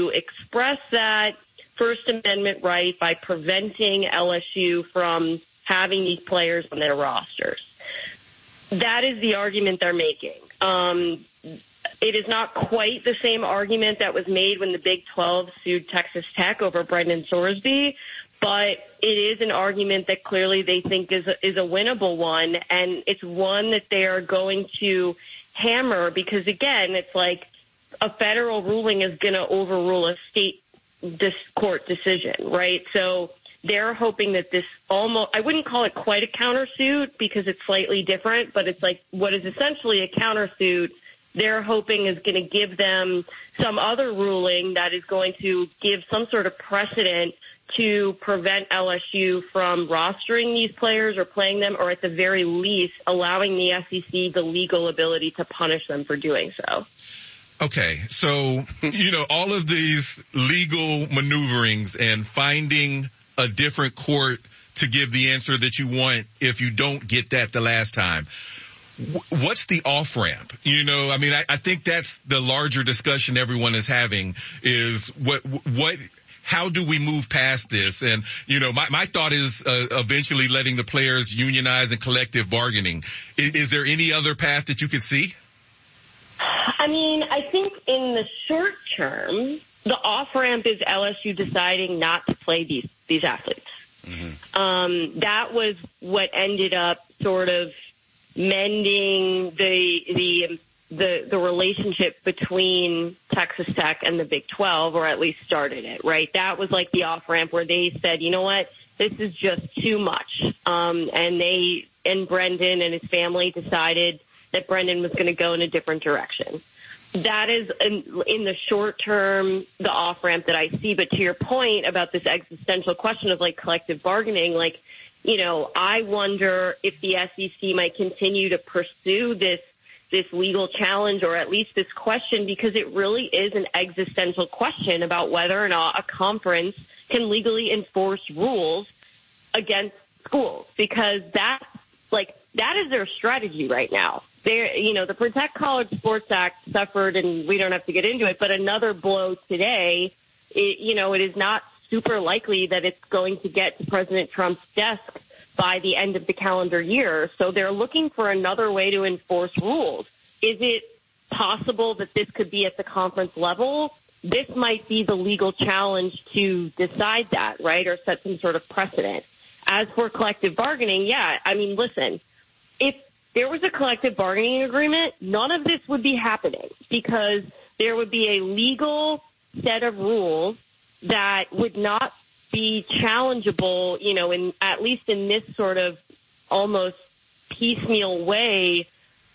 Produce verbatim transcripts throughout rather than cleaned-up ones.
to express that First Amendment right by preventing L S U from having these players on their rosters. That is the argument they're making. Um, it is not quite the same argument that was made when the Big twelve sued Texas Tech over Brendan Sorsby, but it is an argument that clearly they think is a, is a winnable one, and it's one that they are going to hammer because, again, it's like a federal ruling is going to overrule a state dis- court decision, right? So they're hoping that this almost, I wouldn't call it quite a countersuit because it's slightly different, but it's like what is essentially a countersuit they're hoping is going to give them some other ruling that is going to give some sort of precedent to prevent L S U from rostering these players or playing them, or at the very least allowing the S E C the legal ability to punish them for doing so. Okay, so, you know, all of these legal maneuverings and finding a different court to give the answer that you want if you don't get that the last time. What's the off-ramp? You know, I mean, I, I think that's the larger discussion everyone is having is what, what, how do we move past this? And, you know, my, my thought is uh, eventually letting the players unionize and collective bargaining. Is, is there any other path that you could see? I mean, I think in the short term, the off-ramp is L S U deciding not to play these, these athletes. Mm-hmm. Um, that was what ended up sort of mending the, the, the, the relationship between Texas Tech and the Big twelve, or at least started it, right? That was like the off-ramp where they said, you know what, this is just too much. Um, and they, and Brendan and his family decided that Brendan was going to go in a different direction. That is, in, in the short term, the off-ramp that I see. But to your point about this existential question of, like, collective bargaining, like, you know, I wonder if the S E C might continue to pursue this this legal challenge, or at least this question, because it really is an existential question about whether or not a conference can legally enforce rules against schools, because that's, like, that is their strategy right now. They're, you know, the Protect College Sports Act suffered, and we don't have to get into it, but another blow today. It, you know, it is not super likely that it's going to get to President Trump's desk by the end of the calendar year. So they're looking for another way to enforce rules. Is it possible that this could be at the conference level? This might be the legal challenge to decide that, right, or set some sort of precedent. As for collective bargaining, yeah, I mean, listen, if there was a collective bargaining agreement, none of this would be happening, because there would be a legal set of rules that would not be challengeable, you know, in at least in this sort of almost piecemeal way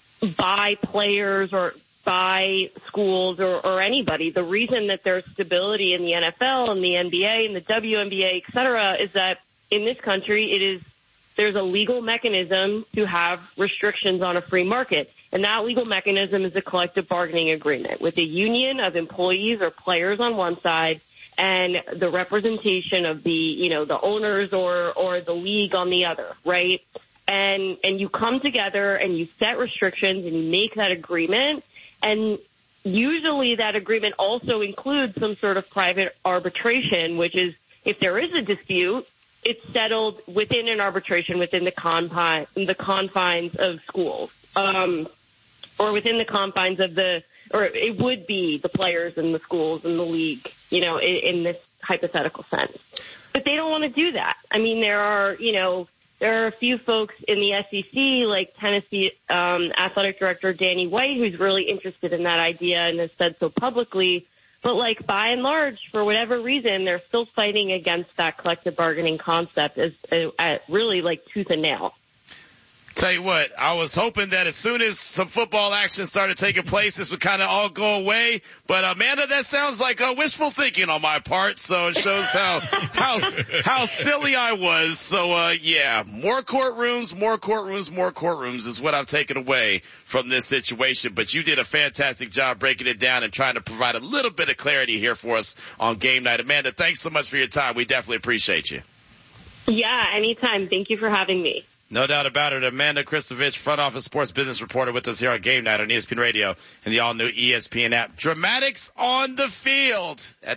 by players or by schools or, or anybody. The reason that there's stability in the N F L and the N B A and the W N B A, et cetera, is that in this country it is there's a legal mechanism to have restrictions on a free market. And that legal mechanism is a collective bargaining agreement with a union of employees or players on one side and the representation of the, you know, the owners or, or the league on the other, right? And, and you come together and you set restrictions and you make that agreement. And usually that agreement also includes some sort of private arbitration, which is if there is a dispute, it's settled within an arbitration within the confines, the confines of schools, um, or within the confines of the, or it would be the players and the schools and the league, you know, in, in this hypothetical sense. But they don't want to do that. I mean, there are, you know, there are a few folks in the S E C, like Tennessee um, Athletic Director Danny White, who's really interested in that idea and has said so publicly. But, like, by and large, for whatever reason, they're still fighting against that collective bargaining concept as, as, as really, like, tooth and nail. Tell you what, I was hoping that as soon as some football action started taking place, this would kind of all go away. But Amanda, that sounds like uh, wishful thinking on my part. So it shows how how how silly I was. So uh yeah, more courtrooms, more courtrooms, more courtrooms is what I've taken away from this situation. But you did a fantastic job breaking it down and trying to provide a little bit of clarity here for us on game night. Amanda, thanks so much for your time. We definitely appreciate you. Yeah, anytime. Thank you for having me. No doubt about it. Amanda Kristovich, front office sports business reporter with us here on Game Night on E S P N Radio and the all-new E S P N app. Dramatics on the field. That's